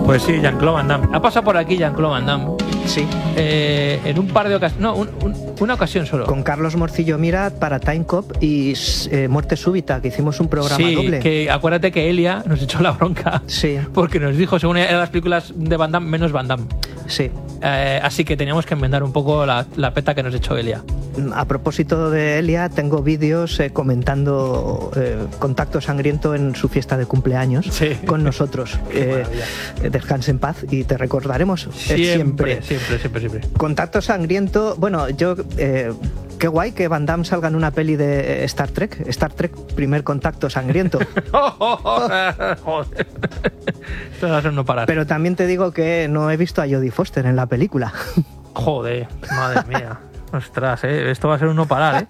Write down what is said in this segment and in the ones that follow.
Pues sí, Jean-Claude Van Damme. Ha pasado por aquí Jean-Claude Van Damme. Sí. En un par de ocasiones. No, una ocasión solo. Con Carlos Morcillo Mira para Time Cop y Muerte Súbita, que hicimos un programa doble. Sí, que acuérdate que Elia nos echó la bronca. Sí. Porque nos dijo, según eran las películas de Van Damme, menos Van Damme. Sí. Así que teníamos que enmendar un poco la peta que nos echó Elia. A propósito de Elia, tengo vídeos comentando Contacto Sangriento en su fiesta de cumpleaños con nosotros. Descanse en paz y te recordaremos siempre. Contacto Sangriento, bueno, yo... qué guay que Van Damme salga en una peli de Star Trek. Star Trek, Primer Contacto Sangriento. Joder. Esto va a ser no parar. Pero también te digo que no he visto a Jodie Foster en la película. Joder, madre mía. Ostras, esto va a ser un no parar,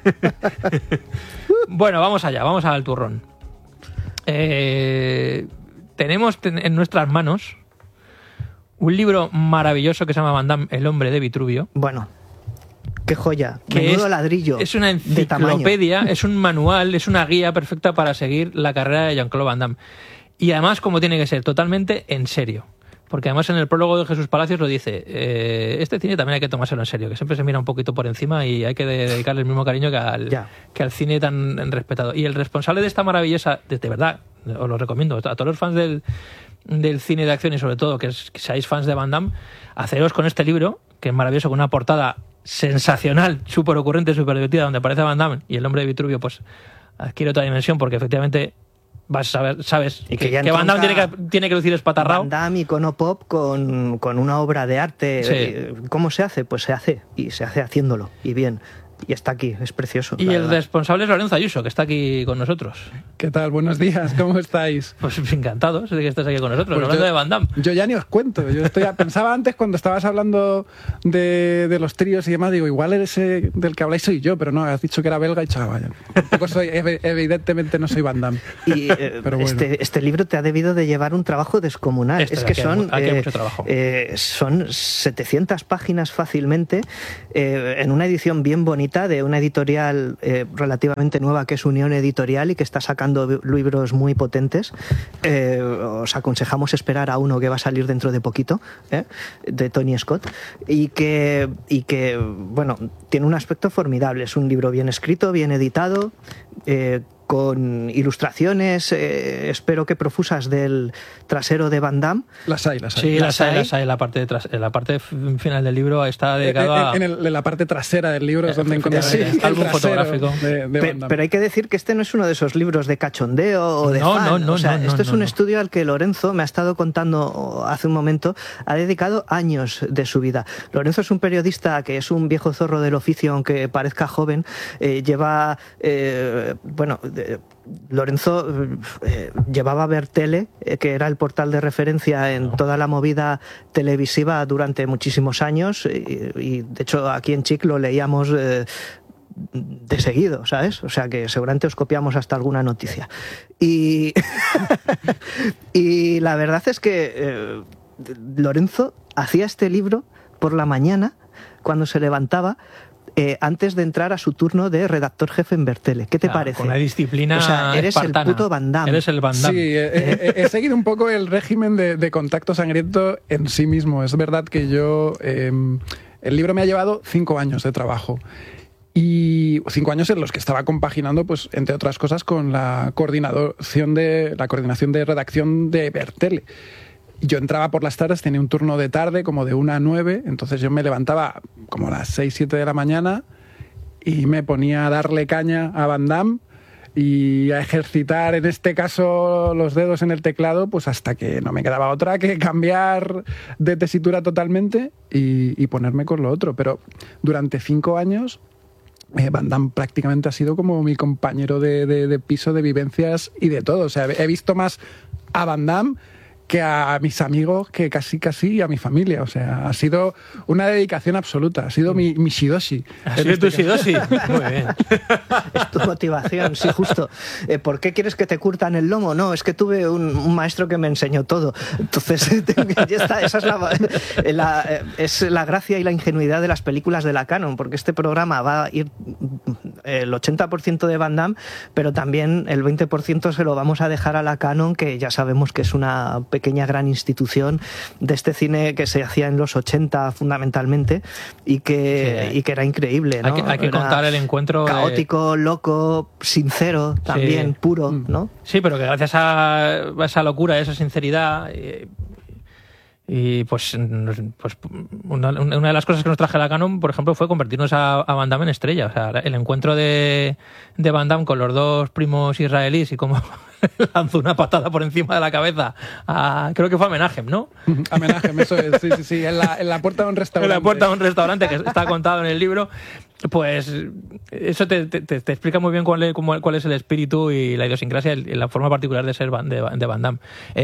Bueno, vamos allá, vamos al turrón. Tenemos en nuestras manos un libro maravilloso que se llama Van Damme, El hombre de Vitruvio. Bueno, qué joya, menudo ladrillo. Es una enciclopedia, es un manual, es una guía perfecta para seguir la carrera de Jean-Claude Van Damme. Y además, como tiene que ser, totalmente en serio. Porque además en el prólogo de Jesús Palacios lo dice, este cine también hay que tomárselo en serio, que siempre se mira un poquito por encima y hay que dedicarle el mismo cariño que al cine tan respetado. Y el responsable de esta maravillosa, de verdad, os lo recomiendo, a todos los fans del cine de acción y sobre todo que seáis fans de Van Damme, haceros con este libro, que es maravilloso, con una portada sensacional, súper ocurrente, súper divertida, donde aparece Van Damme y el hombre de Vitruvio, pues adquiere otra dimensión, porque efectivamente... sabes y que Van Damme tiene que lucir espatarrado. Van Damme, icono pop, con una obra de arte. Sí. ¿Cómo se hace? Pues se hace, y se hace haciéndolo, y bien. Y está aquí, es precioso. Y el responsable es Lorenzo Ayuso, que está aquí con nosotros. ¿Qué tal? Buenos días, ¿cómo estáis? Pues encantados de que estés aquí con nosotros, pues hablando de Van Damme. Yo ya ni os cuento. Pensaba antes, cuando estabas hablando de los tríos y demás, digo, igual ese del que habláis soy yo, pero no, has dicho que era belga y chaval. Tampoco soy, evidentemente no soy Van Damme. Y pero bueno. este libro te ha debido de llevar un trabajo descomunal. Es que aquí hay mucho trabajo. Son 700 páginas fácilmente, en una edición bien bonita, de una editorial relativamente nueva que es Unión Editorial y que está sacando libros muy potentes. Os aconsejamos esperar a uno que va a salir dentro de poquito, de Tony Scott, y que bueno, tiene un aspecto formidable. Es un libro bien escrito, bien editado, con ilustraciones, espero que profusas, del trasero de Van Damme. Las hay. Sí, las hay. La parte final del libro está dedicado en la parte trasera del libro es donde encontrás el álbum fotográfico. de Van Damme. Pero hay que decir que este no es uno de esos libros de cachondeo o de fan. Esto es un estudio al que Lorenzo, me ha estado contando hace un momento, ha dedicado años de su vida. Lorenzo es un periodista que es un viejo zorro del oficio, aunque parezca joven. Lleva, Lorenzo llevaba Bertele, que era el portal de referencia en toda la movida televisiva durante muchísimos años, y de hecho aquí en Chic lo leíamos de seguido, ¿sabes? O sea que seguramente os copiamos hasta alguna noticia. Y la verdad es que Lorenzo hacía este libro por la mañana cuando se levantaba, antes de entrar a su turno de redactor jefe en Bertele. ¿Qué te parece? Con la disciplina eres espartana. el puto Van Damme. Eres el Van Damme. Sí, he seguido un poco el régimen de Contacto Sangriento en sí mismo. Es verdad que yo... el libro me ha llevado 5 años de trabajo. Y 5 años en los que estaba compaginando, pues, entre otras cosas, con la coordinación de redacción de Bertele. Yo entraba por las tardes, tenía un turno de tarde, como de 1 a 9, entonces yo me levantaba como a las 6, 7 de la mañana y me ponía a darle caña a Van Damme y a ejercitar, en este caso, los dedos en el teclado, pues hasta que no me quedaba otra que cambiar de tesitura totalmente y ponerme con lo otro. Pero durante 5 años... Van Damme prácticamente ha sido como mi compañero de piso, de vivencias y de todo. O sea, he visto más a Van Damme que a mis amigos, que casi a mi familia. O sea, ha sido una dedicación absoluta. Ha sido mi Shidoshi. ¿Ha sido tu Shidoshi? Muy bien. Es tu motivación, sí, justo. ¿Por qué quieres que te curtan el lomo? No, es que tuve un maestro que me enseñó todo. Entonces, ya está. Esa es la gracia y la ingenuidad de las películas de la Canon, porque este programa va a ir el 80% de Van Damme, pero también el 20% se lo vamos a dejar a la Cannon, que ya sabemos que es una pequeña gran institución de este cine que se hacía en los 80 fundamentalmente y que era increíble, ¿no? Hay que contar el encuentro caótico, loco, sincero también, puro, ¿no? Sí, pero que gracias a esa locura, a esa sinceridad... Y pues una de las cosas que nos traje la Cannon, por ejemplo, fue convertirnos a Van Damme en estrella. O sea, el encuentro de Van Damme con los dos primos israelíes y cómo lanzó una patada por encima de la cabeza creo que fue a Menachem, ¿no? A Menachem, eso es, sí. En la puerta de un restaurante. En la puerta de un restaurante, que está contado en el libro. Pues eso te explica muy bien cuál es el espíritu y la idiosincrasia y la forma particular de ser de Van Damme.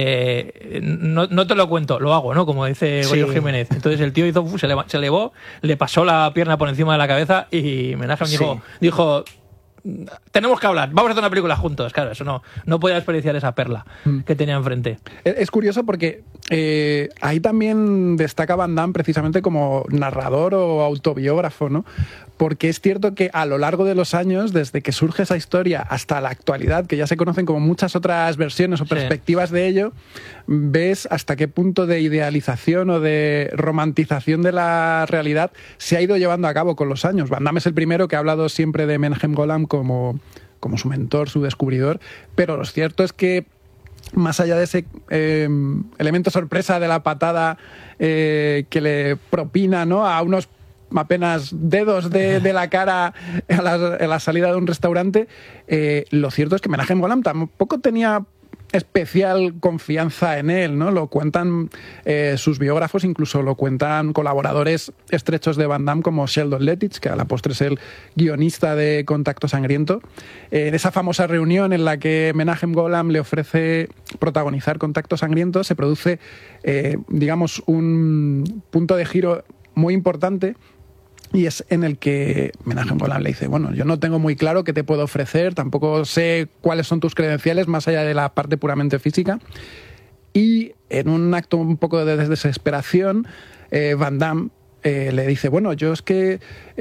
No te lo cuento, lo hago, ¿no? Como dice Goyo Jiménez. Entonces el tío se elevó, le pasó la pierna por encima de la cabeza y Menachem dijo tenemos que hablar, vamos a hacer una película juntos. Claro, eso no podía desperdiciar esa perla que tenía enfrente. Es curioso porque ahí también destaca Van Damme precisamente como narrador o autobiógrafo, ¿no? Porque es cierto que a lo largo de los años, desde que surge esa historia hasta la actualidad, que ya se conocen como muchas otras versiones o perspectivas de ello, ves hasta qué punto de idealización o de romantización de la realidad se ha ido llevando a cabo con los años. Van Damme es el primero que ha hablado siempre de Menachem Golan como su mentor, su descubridor, pero lo cierto es que más allá de ese elemento sorpresa de la patada que le propina, ¿no?, a unos apenas dedos de la cara a la salida de un restaurante, lo cierto es que Menachem Golan tampoco tenía especial confianza en él, ¿no? Lo cuentan sus biógrafos, incluso lo cuentan colaboradores estrechos de Van Damme como Sheldon Lettich, que a la postre es el guionista de Contacto Sangriento. En esa famosa reunión en la que Menachem Golan le ofrece protagonizar Contacto Sangriento, se produce, digamos, un punto de giro muy importante. Y es en el que Menachem Golan le dice, bueno, yo no tengo muy claro qué te puedo ofrecer, tampoco sé cuáles son tus credenciales más allá de la parte puramente física. Y en un acto un poco de desesperación, Van Damme le dice, bueno, yo es que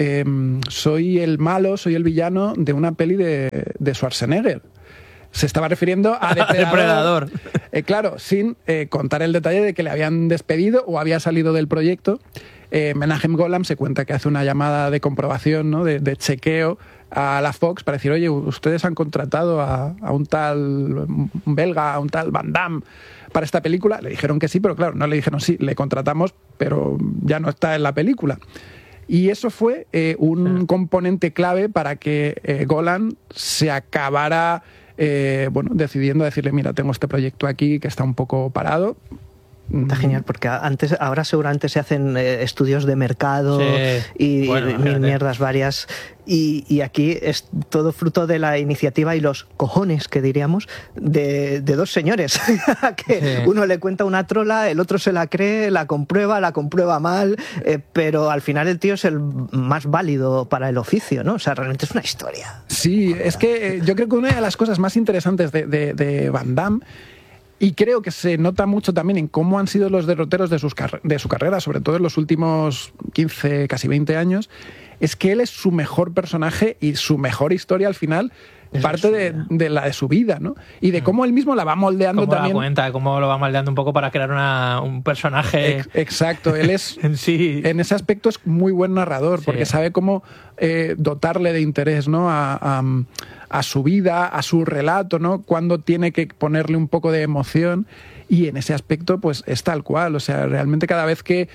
soy el malo, soy el villano de una peli de Schwarzenegger. Se estaba refiriendo a Depredador. Claro, sin contar el detalle de que le habían despedido o había salido del proyecto. Menachem Golan se cuenta que hace una llamada de comprobación, ¿no?, de chequeo a la Fox para decir, oye, ustedes han contratado a un tal belga, a un tal Van Damme para esta película. Le dijeron que sí, pero claro, no le dijeron sí, le contratamos, pero ya no está en la película. Y eso fue un componente clave para que Golan se acabara decidiendo decirle, mira, tengo este proyecto aquí que está un poco parado. Está genial, porque ahora seguramente se hacen estudios de mercado y mil mierdas varias. Y aquí es todo fruto de la iniciativa y los cojones, que diríamos, de dos señores. Que uno le cuenta una trola, el otro se la cree, la comprueba mal, pero al final el tío es el más válido para el oficio, ¿no? O sea, realmente es una historia. Sí, es que yo creo que una de las cosas más interesantes de Van Damme, y creo que se nota mucho también en cómo han sido los derroteros de su carrera, sobre todo en los últimos 15, casi 20 años, es que él es su mejor personaje y su mejor historia al final parte de la de su vida, ¿no? Y de cómo él mismo la va moldeando también. Cómo lo va moldeando un poco para crear un personaje. Exacto, él es en ese aspecto es muy buen narrador, porque sabe cómo dotarle de interés, ¿no?, a su vida, a su relato, ¿no?, cuando tiene que ponerle un poco de emoción, y en ese aspecto pues es tal cual. O sea, realmente cada vez que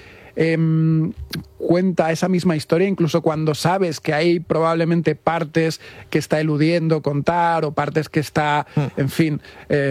cuenta esa misma historia, incluso cuando sabes que hay probablemente partes que está eludiendo contar o partes que está, en fin,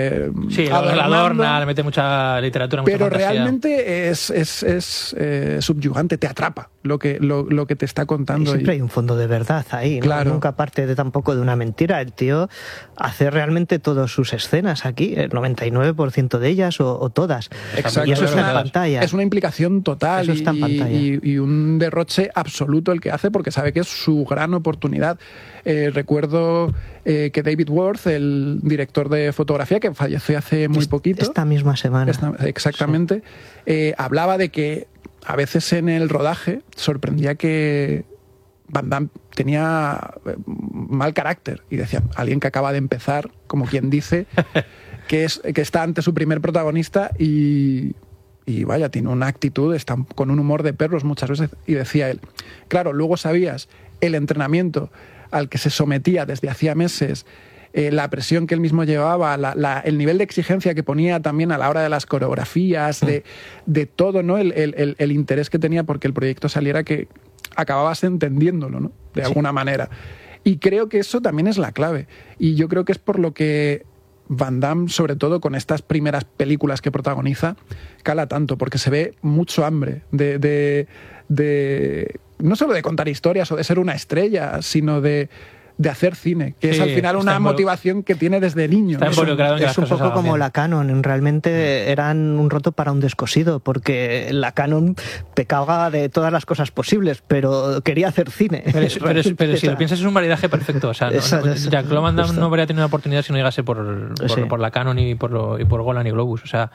la adorna, le mete mucha literatura, mucha pero fantasía. Realmente es subyugante, te atrapa lo que te está contando. Y siempre hay un fondo de verdad ahí, ¿no? Claro. Nunca parte tampoco de una mentira. El tío hace realmente todas sus escenas aquí, el 99% de ellas o todas. Exacto. Y eso está en pantalla. Es una implicación total. Eso está en pantalla. Y un derroche absoluto el que hace, porque sabe que es su gran oportunidad. Recuerdo que David Worth, el director de fotografía, que falleció hace muy poquito. Esta misma semana. Exactamente. Sí. Hablaba de que a veces en el rodaje sorprendía que Van Damme tenía mal carácter. Y decían, alguien que acaba de empezar, como quien dice, que está ante su primer protagonista y vaya, tiene una actitud, está con un humor de perros muchas veces. Y decía él, claro, luego sabías el entrenamiento al que se sometía desde hacía meses, la presión que él mismo llevaba, el nivel de exigencia que ponía también a la hora de las coreografías, de todo, ¿no? El interés que tenía porque el proyecto saliera, que acababas entendiéndolo, ¿no? De alguna manera. Y creo que eso también es la clave. Y yo creo que es por lo que Van Damme, sobre todo con estas primeras películas que protagoniza, cala tanto, porque se ve mucho hambre de no solo de contar historias o de ser una estrella, sino de hacer cine, que es al final una motivación que tiene desde niño. Es un poco como la Canon, realmente eran un roto para un descosido, porque la Canon pecaba de todas las cosas posibles, pero quería hacer cine. Pero si lo piensas es un maridaje perfecto. O sea, Jean-Claude Van Damme no habría tenido una oportunidad si no llegase por la Canon y por Golan y Globus. O sea,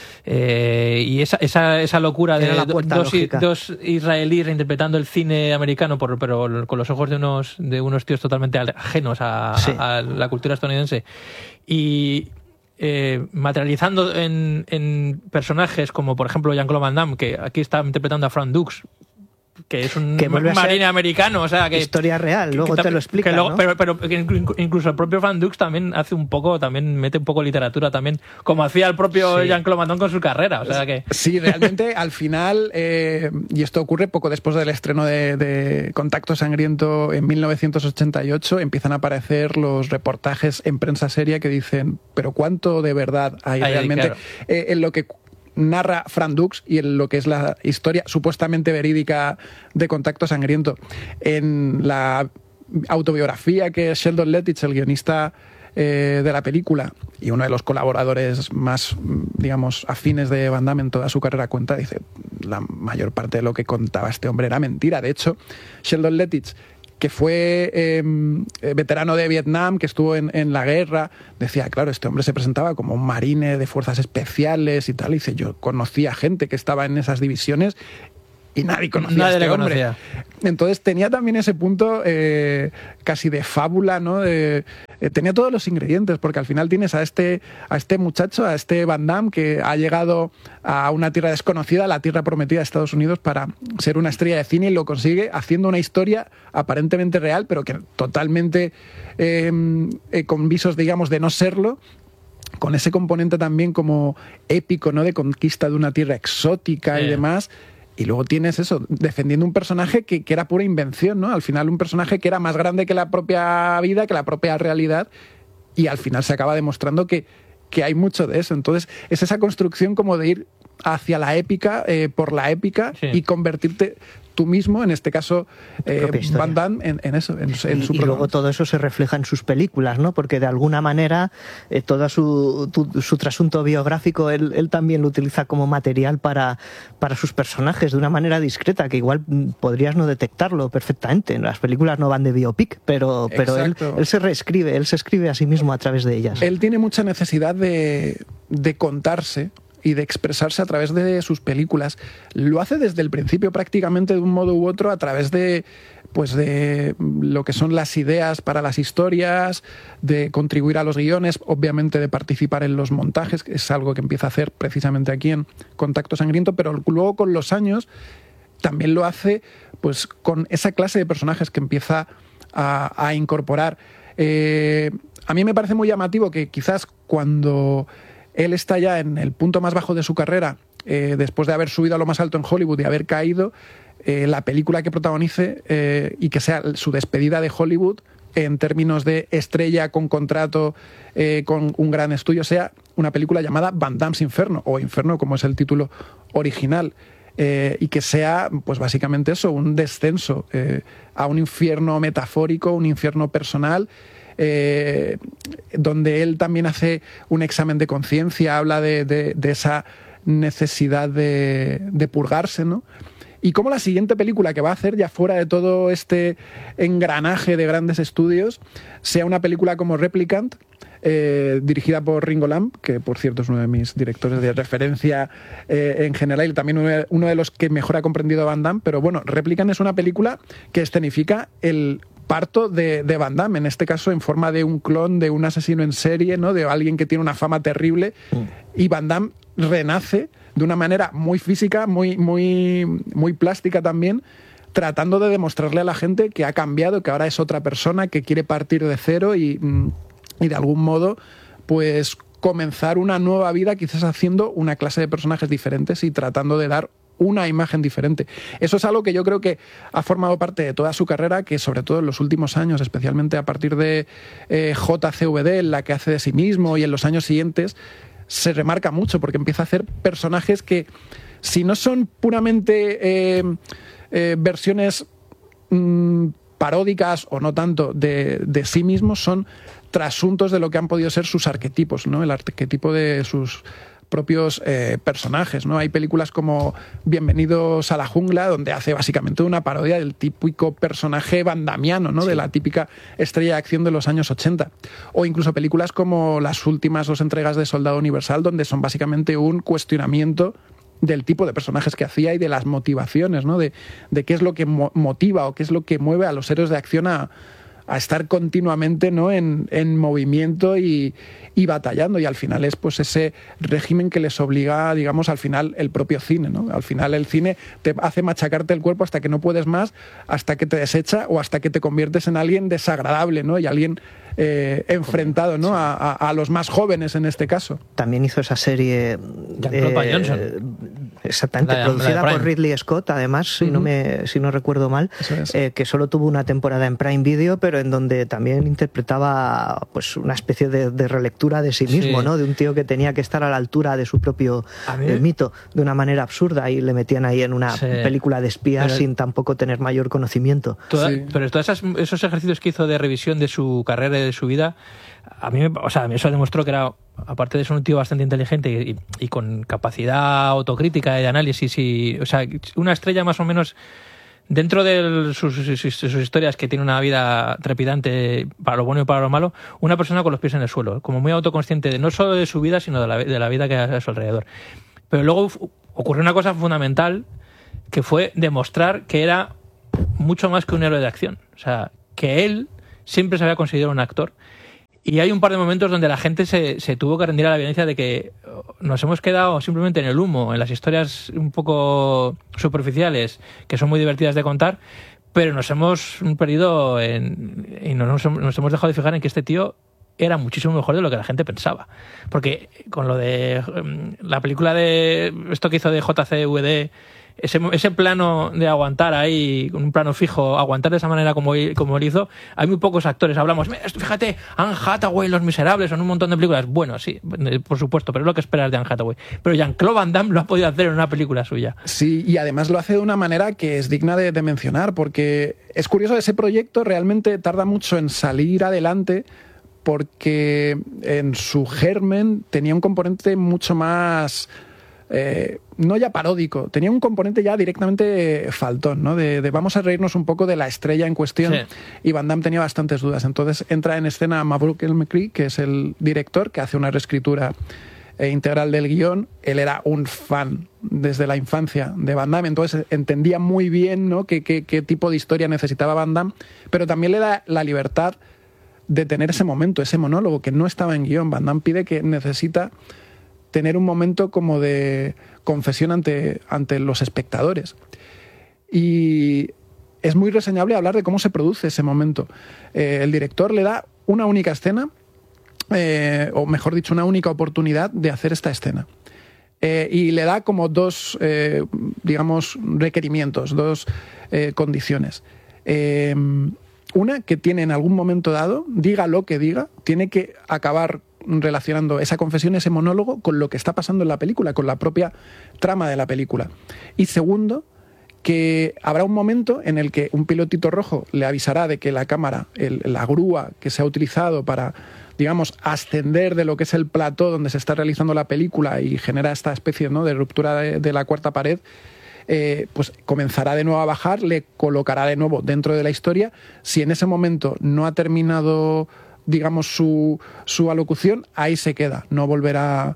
y esa locura de dos israelíes reinterpretando el cine americano pero con los ojos de unos tíos totalmente ajenos a la cultura estadounidense y materializando en personajes como por ejemplo Jean-Claude Van Damme, que aquí está interpretando a Frank Dux, que es un marine americano, o sea, que historia real, luego te lo explica, ¿no? Pero incluso el propio Van Dux también mete un poco literatura también, como hacía el propio Jean-Claude Van Damme con su carrera, o sea que sí, realmente al final, y esto ocurre poco después del estreno de Contacto Sangriento en 1988, empiezan a aparecer los reportajes en prensa seria que dicen, pero ¿cuánto de verdad hay realmente? Claro. En lo que narra Frank Dux y en lo que es la historia supuestamente verídica de Contacto Sangriento. En la autobiografía que Sheldon Lettich, el guionista de la película y uno de los colaboradores más, digamos, afines de Van Damme en toda su carrera, cuenta, dice, la mayor parte de lo que contaba este hombre era mentira. De hecho, Sheldon Lettich, que fue veterano de Vietnam, que estuvo en la guerra, decía, claro, este hombre se presentaba como un marine de fuerzas especiales y tal. Y dice, yo conocía gente que estaba en esas divisiones y nadie conocía a este hombre. Entonces tenía también ese punto casi de fábula, ¿no? Tenía todos los ingredientes, porque al final tienes a este muchacho, a este Van Damme, que ha llegado a una tierra desconocida, la tierra prometida de Estados Unidos, para ser una estrella de cine, y lo consigue haciendo una historia aparentemente real, pero que totalmente con visos, digamos, de no serlo, con ese componente también como épico, ¿no? De conquista de una tierra exótica y demás. Y luego tienes eso, defendiendo un personaje que era pura invención, ¿no? Al final un personaje que era más grande que la propia vida, que la propia realidad, y al final se acaba demostrando que hay mucho de eso. Entonces es esa construcción como de ir hacia la épica, por la épica, y convertirte tú mismo, en este caso Van Damme, en eso, en su y luego todo eso se refleja en sus películas, ¿no? Porque de alguna manera todo su trasunto biográfico él también lo utiliza como material para sus personajes de una manera discreta, que igual podrías no detectarlo perfectamente. Las películas no van de biopic, pero él se reescribe, él se escribe a sí mismo a través de ellas. Él tiene mucha necesidad de contarse y de expresarse a través de sus películas. Lo hace desde el principio prácticamente de un modo u otro, a través de lo que son las ideas para las historias, de contribuir a los guiones, obviamente de participar en los montajes, que es algo que empieza a hacer precisamente aquí en Contacto Sangriento, pero luego con los años también lo hace pues con esa clase de personajes que empieza a incorporar. A mí me parece muy llamativo que quizás cuando él está ya en el punto más bajo de su carrera, después de haber subido a lo más alto en Hollywood y haber caído, la película que protagonice y que sea su despedida de Hollywood en términos de estrella con contrato con un gran estudio, sea una película llamada Van Damme's Inferno, o Inferno como es el título original, y que sea pues básicamente eso, un descenso a un infierno metafórico, un infierno personal, donde él también hace un examen de conciencia, habla de esa necesidad de purgarse, ¿no? Y como la siguiente película que va a hacer, ya fuera de todo este engranaje de grandes estudios, sea una película como Replicant, dirigida por Ringo Lam, que por cierto es uno de mis directores de referencia en general y también uno de los que mejor ha comprendido a Van Damme. Pero bueno, Replicant es una película que escenifica el parto de Van Damme, en este caso en forma de un clon, de un asesino en serie, ¿no? De alguien que tiene una fama terrible, y Van Damme renace de una manera muy física, muy plástica también, tratando de demostrarle a la gente que ha cambiado, que ahora es otra persona, que quiere partir de cero y de algún modo pues comenzar una nueva vida, quizás haciendo una clase de personajes diferentes y tratando de dar una imagen diferente. Eso es algo que yo creo que ha formado parte de toda su carrera, que sobre todo en los últimos años, especialmente a partir de JCVD, en la que hace de sí mismo, y en los años siguientes, se remarca mucho, porque empieza a hacer personajes que, si no son puramente versiones paródicas o no tanto de sí mismos, son trasuntos de lo que han podido ser sus arquetipos, ¿no? El arquetipo de sus propios personajes, ¿no? Hay películas como Bienvenidos a la jungla, donde hace básicamente una parodia del típico personaje vandamiano, ¿no? Sí. De la típica estrella de acción de los años 80. O incluso películas como las últimas 2 entregas de Soldado Universal, donde son básicamente un cuestionamiento del tipo de personajes que hacía y de las motivaciones, ¿no? De qué es lo que motiva o qué es lo que mueve a los héroes de acción a estar continuamente, ¿no? en movimiento y batallando, y al final es pues ese régimen que les obliga, digamos, al final el propio cine, ¿no? Al final el cine te hace machacarte el cuerpo hasta que no puedes más, hasta que te desecha o hasta que te conviertes en alguien desagradable, ¿no? Y alguien enfrentado, ¿no? A los más jóvenes en este caso. También hizo esa serie exactamente, producida por Ridley Scott, además, si no recuerdo mal, que solo tuvo una temporada en Prime Video, pero en donde también interpretaba pues una especie de relectura de sí mismo, ¿no? De un tío que tenía que estar a la altura de su propio mito, de una manera absurda, y le metían ahí en una película de espías sin tampoco tener mayor conocimiento. Pero todos esos ejercicios que hizo de revisión de su carrera y de su vida, a mí eso demostró que era, aparte de ser un tío bastante inteligente y con capacidad autocrítica y de análisis, o sea, una estrella más o menos dentro de sus historias, que tiene una vida trepidante para lo bueno y para lo malo, una persona con los pies en el suelo, como muy autoconsciente no solo de su vida, sino de la vida que hay a su alrededor. Pero luego ocurrió una cosa fundamental, que fue demostrar que era mucho más que un héroe de acción. O sea, que él siempre se había considerado un actor. Y hay un par de momentos donde la gente se tuvo que rendir a la evidencia de que nos hemos quedado simplemente en el humo, en las historias un poco superficiales, que son muy divertidas de contar, pero nos hemos perdido y nos hemos dejado de fijar en que este tío era muchísimo mejor de lo que la gente pensaba. Porque con lo de la película de esto que hizo de JCVD, ese plano de aguantar ahí, un plano fijo, aguantar de esa manera como él hizo, hay muy pocos actores. Hablamos, fíjate, Anne Hathaway, Los Miserables, son un montón de películas. Bueno, sí, por supuesto, pero es lo que esperas de Anne Hathaway. Pero Jean-Claude Van Damme lo ha podido hacer en una película suya. Sí, y además lo hace de una manera que es digna de mencionar, porque es curioso, ese proyecto realmente tarda mucho en salir adelante, porque en su germen tenía un componente mucho más... no ya paródico, tenía un componente ya directamente faltón, ¿no? De vamos a reírnos un poco de la estrella en cuestión, y Van Damme tenía bastantes dudas. Entonces entra en escena Maverick McCree, que es el director, que hace una reescritura integral del guión. Él era un fan desde la infancia de Van Damme, entonces entendía muy bien, ¿no? qué tipo de historia necesitaba Van Damme, pero también le da la libertad de tener ese momento, ese monólogo que no estaba en guión. Van Damme pide que necesita tener un momento como de confesión ante los espectadores. Y es muy reseñable hablar de cómo se produce ese momento. El director le da una única escena, o mejor dicho, una única oportunidad de hacer esta escena. Y le da como dos, digamos, requerimientos, dos condiciones. Una, que tiene en algún momento dado, diga lo que diga, tiene que acabar relacionando esa confesión, ese monólogo, con lo que está pasando en la película, con la propia trama de la película. Y segundo, que habrá un momento en el que un pilotito rojo le avisará de que la cámara, la grúa que se ha utilizado para, digamos, ascender de lo que es el plató donde se está realizando la película y genera esta especie, ¿no?, de ruptura de la cuarta pared, pues comenzará de nuevo a bajar, le colocará de nuevo dentro de la historia. Si en ese momento no ha terminado digamos, su alocución, ahí se queda, no volverá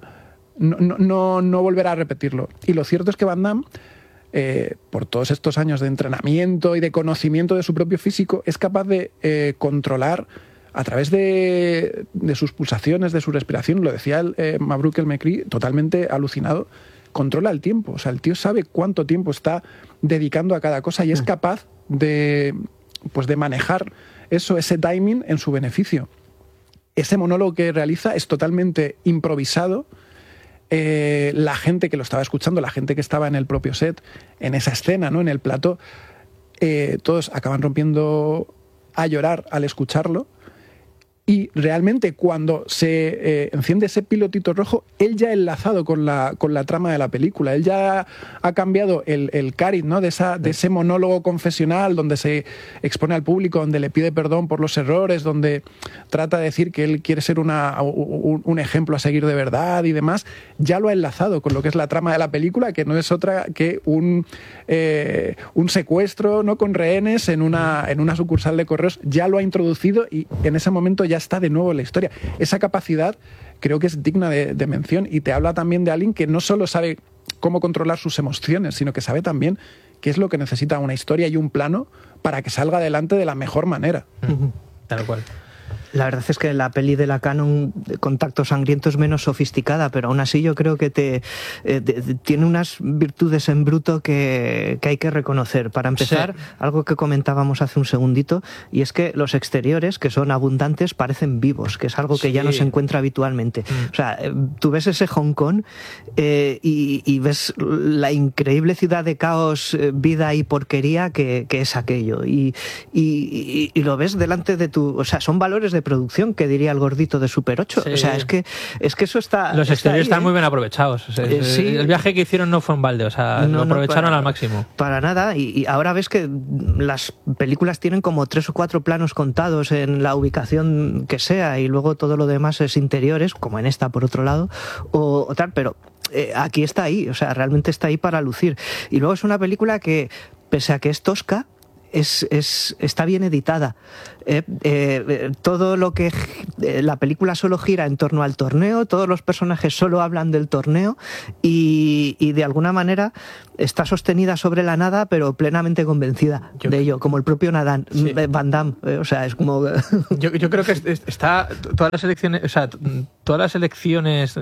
a repetirlo. Y lo cierto es que Van Damme, por todos estos años de entrenamiento y de conocimiento de su propio físico, es capaz de controlar a través de sus pulsaciones, de su respiración, lo decía Mabrouk El Mekri, totalmente alucinado, controla el tiempo. O sea, el tío sabe cuánto tiempo está dedicando a cada cosa y es capaz de manejar ese timing en su beneficio. Ese monólogo que realiza es totalmente improvisado. La gente que lo estaba escuchando, la gente que estaba en el propio set, en esa escena, ¿no?, en el plató, todos acaban rompiendo a llorar al escucharlo. Y realmente cuando se enciende ese pilotito rojo, él ya ha enlazado con la trama de la película. Él ya ha cambiado el cariz, ¿no?, de ese monólogo confesional donde se expone al público, donde le pide perdón por los errores, donde trata de decir que él quiere ser un ejemplo a seguir de verdad y demás. Ya lo ha enlazado con lo que es la trama de la película, que no es otra que un secuestro, ¿no?, con rehenes en una sucursal de correos. Ya lo ha introducido y en ese momento ya está de nuevo en la historia. Esa capacidad creo que es digna de mención y te habla también de alguien que no solo sabe cómo controlar sus emociones, sino que sabe también qué es lo que necesita una historia y un plano para que salga adelante de la mejor manera. Tal cual. La verdad es que la peli de la Canon, Contacto Sangriento, es menos sofisticada, pero aún así yo creo que tiene unas virtudes en bruto que hay que reconocer. Para empezar, sí, algo que comentábamos hace un segundito, y es que los exteriores, que son abundantes, parecen vivos, que es algo que ya no se encuentra habitualmente. O sea, tú ves ese Hong Kong y ves la increíble ciudad de caos, vida y porquería que es aquello. Y lo ves delante de tu... O sea, son valores de producción, que diría el gordito de Super 8. Sí. O sea, es que eso está... Los exteriores están muy bien aprovechados. O sea, sí. El viaje que hicieron no fue en balde, o sea, lo aprovecharon al máximo. Para nada, y ahora ves que las películas tienen como 3 o 4 planos contados en la ubicación que sea, y luego todo lo demás es interiores, como en esta, por otro lado, o tal, pero aquí está ahí, o sea, realmente está ahí para lucir. Y luego es una película que, pese a que es tosca, está bien editada. Todo lo que la película solo gira en torno al torneo, todos los personajes solo hablan del torneo y de alguna manera está sostenida sobre la nada, pero plenamente convencida de ello, como el propio Van Damme. O sea, es como... yo creo que está todas las elecciones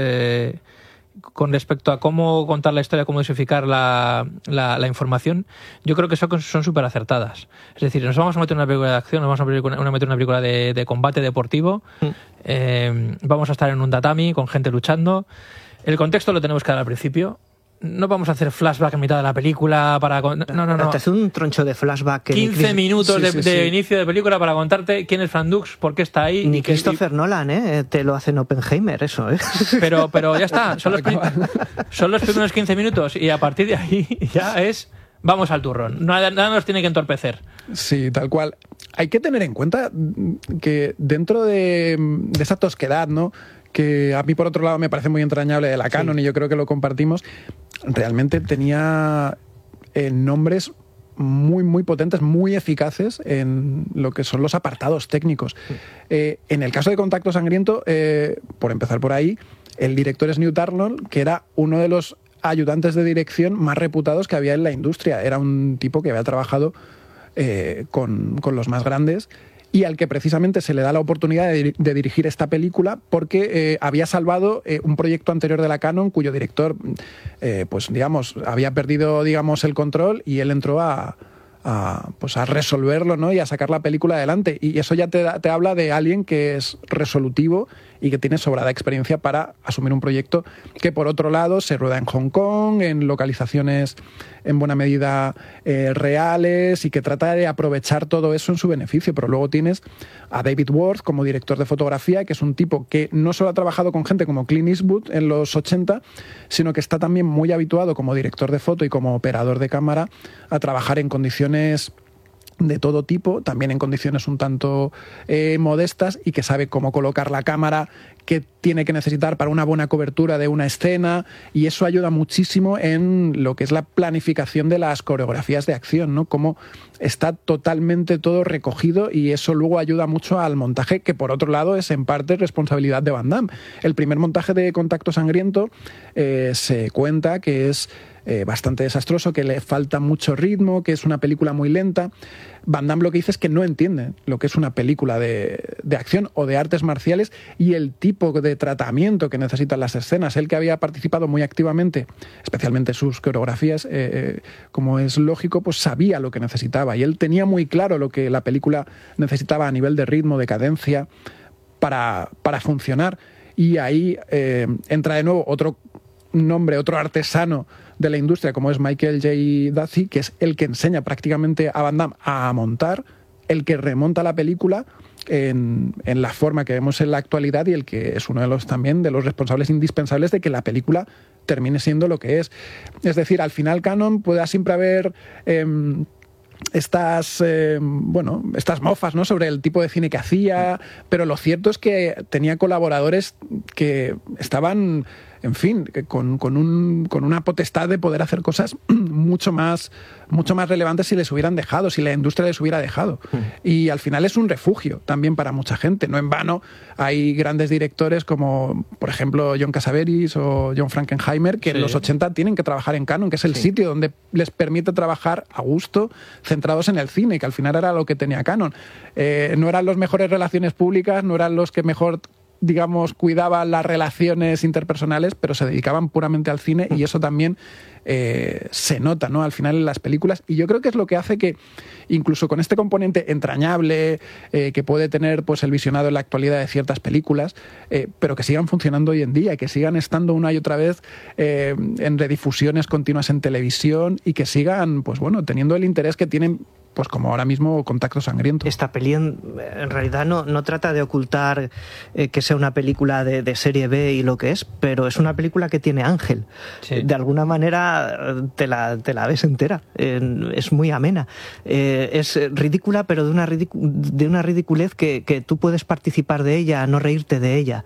con respecto a cómo contar la historia, cómo dosificar la información, yo creo que son súper acertadas. Es decir, nos vamos a meter en una película de acción, nos vamos a meter en una película de combate deportivo, vamos a estar en un tatami con gente luchando. El contexto lo tenemos que dar al principio. No vamos a hacer flashback en mitad de la película para... No. Te hace un troncho de flashback. 15 minutos de inicio de película para contarte quién es Frank Dux, por qué está ahí. Ni Christopher Nolan, te lo hace en Oppenheimer, eso, Pero ya está, son los primeros 15 minutos y a partir de ahí ya vamos al turrón. Nada nos tiene que entorpecer. Sí, tal cual. Hay que tener en cuenta que dentro de esa tosquedad, ¿no?, que a mí por otro lado me parece muy entrañable de la Canon, y yo creo que lo compartimos, realmente tenía nombres muy, muy potentes, muy eficaces en lo que son los apartados técnicos. En el caso de Contacto Sangriento, por empezar por ahí, el director es Knut Arnold, que era uno de los ayudantes de dirección más reputados que había en la industria. Era un tipo que había trabajado con los más grandes, y al que precisamente se le da la oportunidad de dirigir esta película porque había salvado un proyecto anterior de la Canon cuyo director, había perdido, el control, y él entró a resolverlo, ¿no?, y a sacar la película adelante. Y eso ya te habla de alguien que es resolutivo y que tiene sobrada experiencia para asumir un proyecto que, por otro lado, se rueda en Hong Kong, en localizaciones en buena medida reales, y que trata de aprovechar todo eso en su beneficio. Pero luego tienes a David Worth como director de fotografía, que es un tipo que no solo ha trabajado con gente como Clint Eastwood en los 80, sino que está también muy habituado como director de foto y como operador de cámara a trabajar en condiciones de todo tipo, también en condiciones un tanto modestas, y que sabe cómo colocar la cámara, qué tiene que necesitar para una buena cobertura de una escena, y eso ayuda muchísimo en lo que es la planificación de las coreografías de acción, ¿no? Cómo está totalmente todo recogido, y eso luego ayuda mucho al montaje, que por otro lado es en parte responsabilidad de Van Damme. El primer montaje de Contacto Sangriento se cuenta que es bastante desastroso, que le falta mucho ritmo, que es una película muy lenta. Van Damme lo que dice es que no entiende lo que es una película de acción o de artes marciales y el tipo de tratamiento que necesitan las escenas. Él, que había participado muy activamente, especialmente sus coreografías, como es lógico, pues sabía lo que necesitaba, y él tenía muy claro lo que la película necesitaba a nivel de ritmo, de cadencia, para funcionar. Y ahí entra de nuevo otro nombre, otro artesano de la industria, como es Michael J. Dudley, que es el que enseña prácticamente a Van Damme a montar, el que remonta la película en la forma que vemos en la actualidad, y el que es uno de los también de los responsables indispensables de que la película termine siendo lo que es. Es decir, al final canon pueda siempre haber estas mofas, ¿no?, sobre el tipo de cine que hacía, pero lo cierto es que tenía colaboradores que estaban, en fin, con una potestad de poder hacer cosas mucho más relevantes si les hubieran dejado, si la industria les hubiera dejado. Y al final es un refugio también para mucha gente. No en vano hay grandes directores como, por ejemplo, John Cassavetes o John Frankenheimer, que en los 80 tienen que trabajar en Canon, que es el sitio donde les permite trabajar a gusto, centrados en el cine, que al final era lo que tenía Canon. No eran los mejores relaciones públicas, no eran los que mejor, digamos, cuidaban las relaciones interpersonales, pero se dedicaban puramente al cine, y eso también se nota, ¿no?, al final en las películas. Y yo creo que es lo que hace que, incluso con este componente entrañable que puede tener pues el visionado en la actualidad de ciertas películas, pero que sigan funcionando hoy en día, y que sigan estando una y otra vez en redifusiones continuas en televisión, y que sigan, pues bueno, teniendo el interés que tienen, pues como ahora mismo Contacto Sangriento. Esta peli en realidad no trata de ocultar que sea una película de serie B y lo que es, pero es una película que tiene ángel. Sí. De alguna manera te la ves entera. Es muy amena. Es ridícula, pero de una ridiculez que tú puedes participar de ella, no reírte de ella.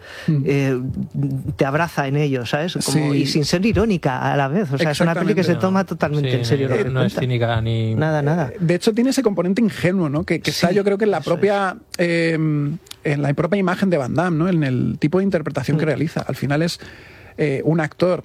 Te abraza en ello, ¿sabes? Como, y sin ser irónica a la vez. O sea, es una peli que se toma totalmente en serio. No es cínica ni... Nada. De hecho, tiene ese componente ingenuo, ¿no?, que está, yo creo que en la propia en la propia imagen de Van Damme, ¿no?, en el tipo de interpretación que realiza. Al final es un actor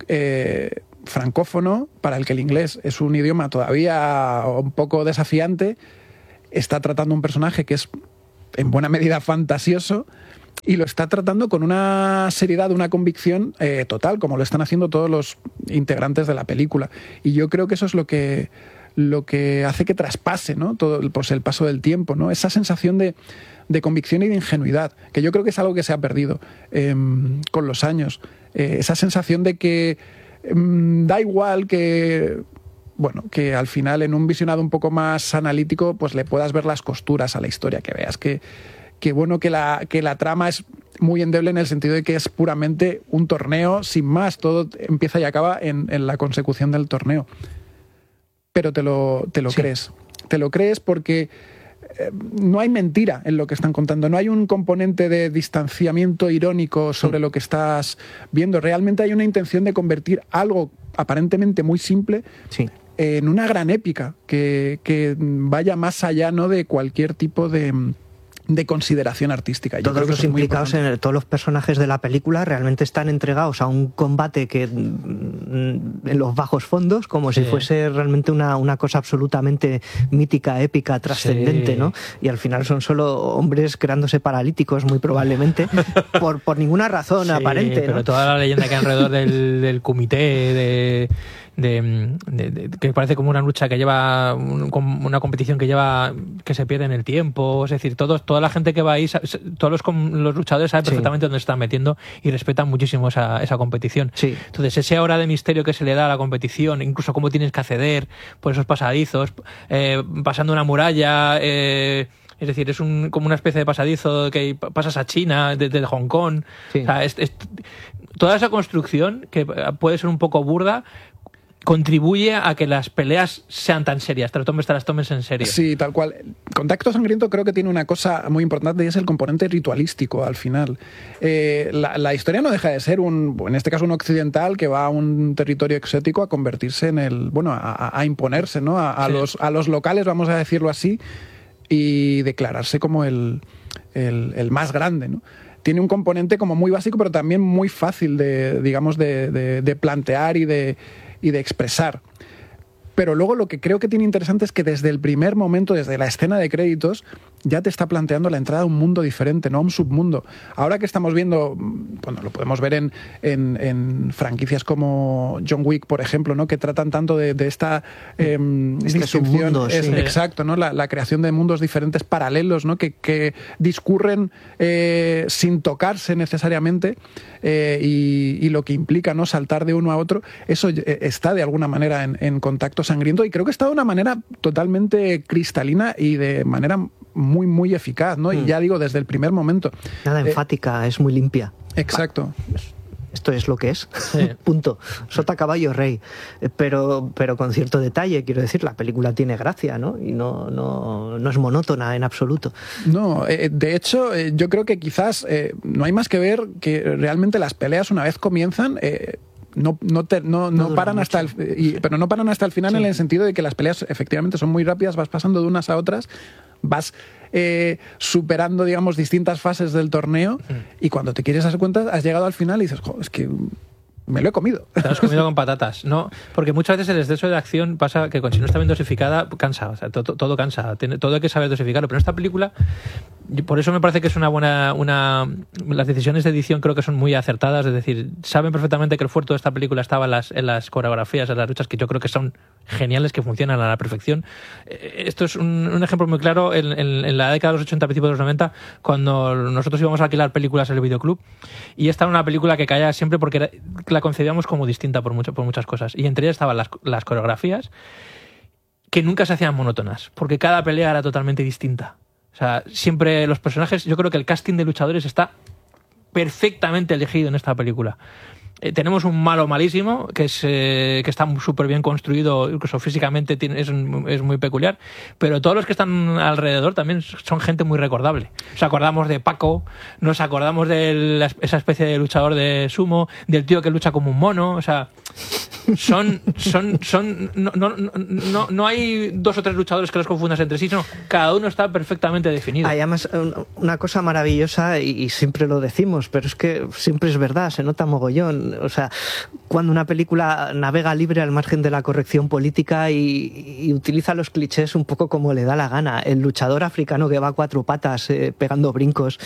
francófono, para el que el inglés es un idioma todavía un poco desafiante. Está tratando un personaje que es en buena medida fantasioso, y lo está tratando con una seriedad, una convicción total, como lo están haciendo todos los integrantes de la película. Y yo creo que eso es lo que hace que traspase, ¿no?, todo pues el paso del tiempo, ¿no?, esa sensación de convicción y de ingenuidad, que yo creo que es algo que se ha perdido con los años. Esa sensación de que da igual que, bueno, que al final en un visionado un poco más analítico pues le puedas ver las costuras a la historia, que veas que la trama es muy endeble, en el sentido de que es puramente un torneo sin más, todo empieza y acaba en la consecución del torneo. Pero te lo crees. Te lo crees porque no hay mentira en lo que están contando. No hay un componente de distanciamiento irónico sobre lo que estás viendo. Realmente hay una intención de convertir algo aparentemente muy simple en una gran épica que vaya más allá, ¿no?, de cualquier tipo de consideración artística. Todos los implicados todos los personajes de la película realmente están entregados a un combate que en los bajos fondos, como si fuese realmente una cosa absolutamente mítica, épica, trascendente, ¿no? Y al final son solo hombres creándose paralíticos, muy probablemente, por ninguna razón aparente, ¿no? Pero toda la leyenda que hay alrededor del comité que parece como una lucha que lleva una competición que se pierde en el tiempo, es decir, toda la gente que va ahí, todos los luchadores saben perfectamente dónde se están metiendo y respetan muchísimo esa competición. Entonces, ese aura de misterio que se le da a la competición, incluso cómo tienes que acceder por esos pasadizos, pasando una muralla, es decir, es como una especie de pasadizo que pasas a China desde Hong Kong. O sea, toda esa construcción que puede ser un poco burda, contribuye a que las peleas sean tan serias, te las tomes en serio. Sí, tal cual. Contacto Sangriento creo que tiene una cosa muy importante y es el componente ritualístico al final. La historia no deja de ser en este caso un occidental que va a un territorio exótico a convertirse en a imponerse, ¿no? A los locales, vamos a decirlo así, y declararse como el más grande, ¿no? Tiene un componente como muy básico, pero también muy fácil de plantear y de expresar. Pero luego lo que creo que tiene interesante es que desde el primer momento, desde la escena de créditos, ya te está planteando la entrada a un mundo diferente, no a un submundo. Ahora que estamos viendo, bueno, lo podemos ver en franquicias como John Wick, por ejemplo, ¿no? Que tratan tanto de esta distinción. Exacto, ¿no? La creación de mundos diferentes paralelos, ¿no? Que discurren sin tocarse necesariamente, y lo que implica, ¿no? Saltar de uno a otro, eso está de alguna manera en Contacto Sangriento, y creo que está de una manera totalmente cristalina y de manera muy, muy eficaz, ¿no? Y ya digo, desde el primer momento. Nada enfática, es muy limpia. Exacto. Esto es lo que es. Sí. Punto. Sota, caballo, rey. Pero con cierto detalle, quiero decir, la película tiene gracia, ¿no? Y no es monótona en absoluto. No, de hecho, yo creo que quizás no hay más que ver que realmente las peleas, una vez comienzan, no paran hasta pero no paran hasta el final, en el sentido de que las peleas efectivamente son muy rápidas, vas pasando de unas a otras, vas superando, digamos, distintas fases del torneo, y cuando te quieres dar cuenta has llegado al final y dices, es que me lo he comido. Te lo has comido con patatas, ¿no? Porque muchas veces el exceso de acción pasa que si no está bien dosificada, cansa. O sea, todo cansa. Todo hay que saber dosificarlo. Pero en esta película, por eso me parece que es una buena... Las decisiones de edición creo que son muy acertadas. Es decir, saben perfectamente que el fuerte de esta película estaba en las coreografías, en las luchas, que yo creo que son geniales, que funcionan a la perfección. Esto es un ejemplo muy claro en la década de los 80, principios de los 90, cuando nosotros íbamos a alquilar películas en el videoclub, y esta era una película que caía siempre porque la concebíamos como distinta por muchas cosas, y entre ellas estaban las coreografías, que nunca se hacían monótonas, porque cada pelea era totalmente distinta. O sea, siempre los personajes, yo creo que el casting de luchadores está perfectamente elegido en esta película. Tenemos un malo malísimo, que está súper bien construido, incluso físicamente es muy peculiar, pero todos los que están alrededor también son gente muy recordable. Nos acordamos de Paco, nos acordamos de esa especie de luchador de sumo, del tío que lucha como un mono. O sea, no hay dos o tres luchadores que los confundas entre sí, sino cada uno está perfectamente definido. Hay además una cosa maravillosa, y siempre lo decimos, pero es que siempre es verdad, se nota mogollón. O sea, cuando una película navega libre al margen de la corrección política y utiliza los clichés un poco como le da la gana. El luchador africano que va a cuatro patas pegando brincos.